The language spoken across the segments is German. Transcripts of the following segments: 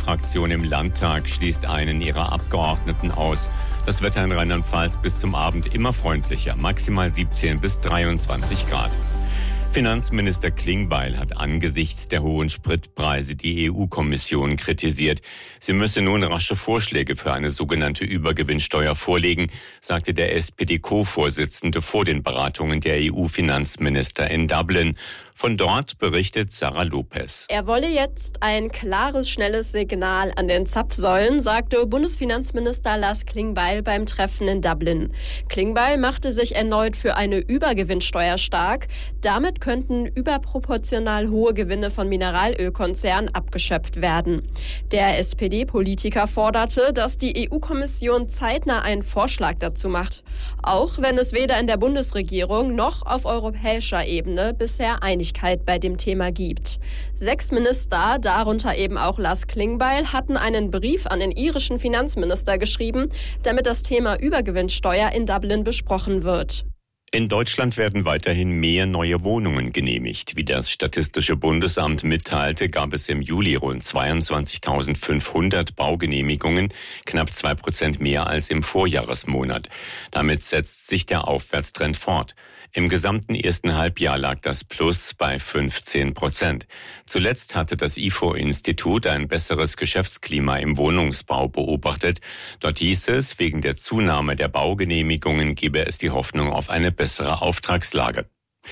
AfD-Fraktion im Landtag schließt einen ihrer Abgeordneten aus. Das Wetter in Rheinland-Pfalz bis zum Abend immer freundlicher, maximal 17 bis 23 Grad. Finanzminister Klingbeil hat angesichts der hohen Spritpreise die EU-Kommission kritisiert. Sie müsse nun rasche Vorschläge für eine sogenannte Übergewinnsteuer vorlegen, sagte der SPD-Co-Vorsitzende vor den Beratungen der EU-Finanzminister in Dublin. Von dort berichtet Sarah Lopez. Er wolle jetzt ein klares, schnelles Signal an den Zapfsäulen, sagte Bundesfinanzminister Lars Klingbeil beim Treffen in Dublin. Klingbeil machte sich erneut für eine Übergewinnsteuer stark. Damit könnten überproportional hohe Gewinne von Mineralölkonzernen abgeschöpft werden. Der SPD-Politiker forderte, dass die EU-Kommission zeitnah einen Vorschlag dazu macht. Auch wenn es weder in der Bundesregierung noch auf europäischer Ebene bisher Einigkeit bei dem Thema gibt. 6 Minister, darunter eben auch Lars Klingbeil, hatten einen Brief an den irischen Finanzminister geschrieben, damit das Thema Übergewinnsteuer in Dublin besprochen wird. In Deutschland werden weiterhin mehr neue Wohnungen genehmigt. Wie das Statistische Bundesamt mitteilte, gab es im Juli rund 22.500 Baugenehmigungen, knapp 2% mehr als im Vorjahresmonat. Damit setzt sich der Aufwärtstrend fort. Im gesamten ersten Halbjahr lag das Plus bei 15%. Zuletzt hatte das IFO-Institut ein besseres Geschäftsklima im Wohnungsbau beobachtet. Dort hieß es, wegen der Zunahme der Baugenehmigungen gebe es die Hoffnung auf eine bessere Auftragslage.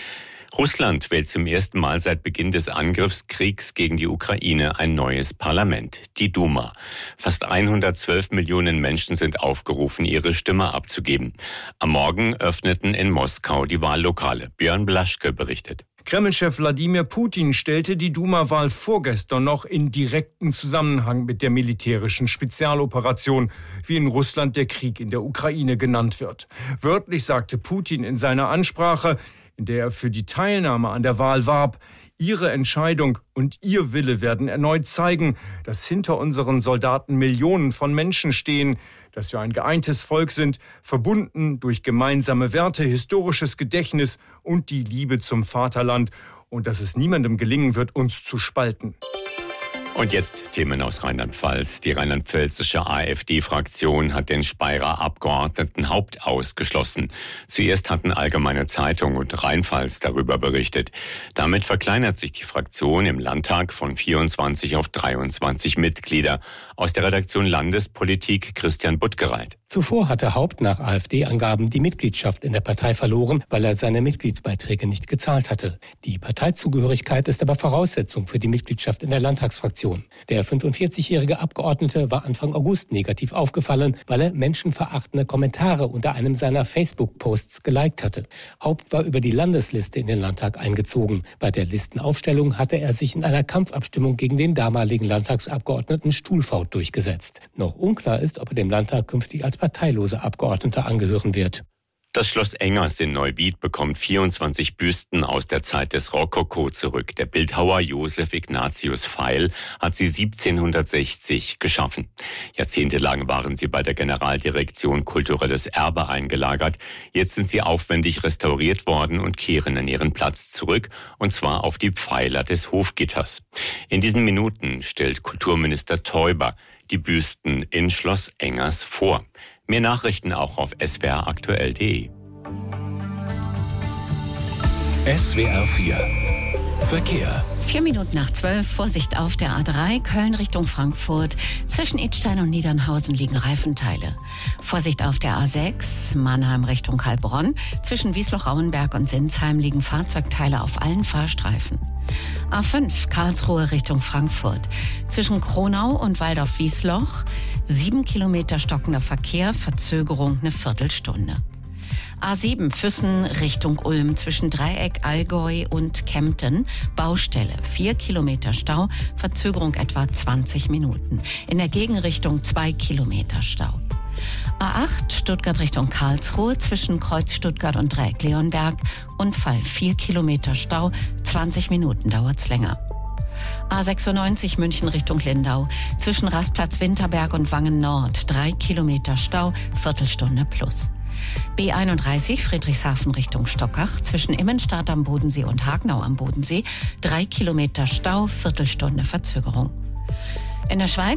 Russland wählt zum ersten Mal seit Beginn des Angriffskriegs gegen die Ukraine ein neues Parlament, die Duma. Fast 112 Millionen Menschen sind aufgerufen, ihre Stimme abzugeben. Am Morgen öffneten in Moskau die Wahllokale. Björn Blaschke berichtet. Kreml-Chef Wladimir Putin stellte die Duma-Wahl vorgestern noch in direkten Zusammenhang mit der militärischen Spezialoperation, wie in Russland der Krieg in der Ukraine genannt wird. Wörtlich sagte Putin in seiner Ansprache, in der er für die Teilnahme an der Wahl warb: Ihre Entscheidung und Ihr Wille werden erneut zeigen, dass hinter unseren Soldaten Millionen von Menschen stehen, dass wir ein geeintes Volk sind, verbunden durch gemeinsame Werte, historisches Gedächtnis und die Liebe zum Vaterland, und dass es niemandem gelingen wird, uns zu spalten. Und jetzt Themen aus Rheinland-Pfalz. Die rheinland-pfälzische AfD-Fraktion hat den Speyerer Abgeordneten Haupt ausgeschlossen. Zuerst hatten Allgemeine Zeitung und Rheinpfalz darüber berichtet. Damit verkleinert sich die Fraktion im Landtag von 24 auf 23 Mitglieder. Aus der Redaktion Landespolitik Christian Buttgereit. Zuvor hatte Haupt nach AfD-Angaben die Mitgliedschaft in der Partei verloren, weil er seine Mitgliedsbeiträge nicht gezahlt hatte. Die Parteizugehörigkeit ist aber Voraussetzung für die Mitgliedschaft in der Landtagsfraktion. Der 45-jährige Abgeordnete war Anfang August negativ aufgefallen, weil er menschenverachtende Kommentare unter einem seiner Facebook-Posts geliked hatte. Haupt war über die Landesliste in den Landtag eingezogen. Bei der Listenaufstellung hatte er sich in einer Kampfabstimmung gegen den damaligen Landtagsabgeordneten Stuhlfaut durchgesetzt. Noch unklar ist, ob er dem Landtag künftig als parteiloser Abgeordneter angehören wird. Das Schloss Engers in Neuwied bekommt 24 Büsten aus der Zeit des Rokoko zurück. Der Bildhauer Josef Ignatius Pfeil hat sie 1760 geschaffen. Jahrzehntelang waren sie bei der Generaldirektion Kulturelles Erbe eingelagert. Jetzt sind sie aufwendig restauriert worden und kehren an ihren Platz zurück, und zwar auf die Pfeiler des Hofgitters. In diesen Minuten stellt Kulturminister Teuber die Büsten in Schloss Engers vor. Mehr Nachrichten auch auf swraktuell.de. SWR 4 Verkehr. 12:04, Vorsicht auf der A3, Köln Richtung Frankfurt. Zwischen Idstein und Niedernhausen liegen Reifenteile. Vorsicht auf der A6, Mannheim Richtung Heilbronn. Zwischen Wiesloch-Rauenberg und Sinsheim liegen Fahrzeugteile auf allen Fahrstreifen. A5, Karlsruhe Richtung Frankfurt. Zwischen Kronau und Waldorf-Wiesloch 7 Kilometer stockender Verkehr, Verzögerung eine Viertelstunde. A7 Füssen Richtung Ulm zwischen Dreieck, Allgäu und Kempten. Baustelle, 4 Kilometer Stau, Verzögerung etwa 20 Minuten. In der Gegenrichtung 2 Kilometer Stau. A8 Stuttgart Richtung Karlsruhe zwischen Kreuz Stuttgart und Dreieck Leonberg. Unfall, 4 Kilometer Stau, 20 Minuten dauert's länger. A96 München Richtung Lindau. Zwischen Rastplatz Winterberg und Wangen Nord 3 Kilometer Stau, Viertelstunde plus. B31 Friedrichshafen Richtung Stockach. Zwischen Immenstadt am Bodensee und Hagenau am Bodensee 3 Kilometer Stau, Viertelstunde Verzögerung. In der Schweiz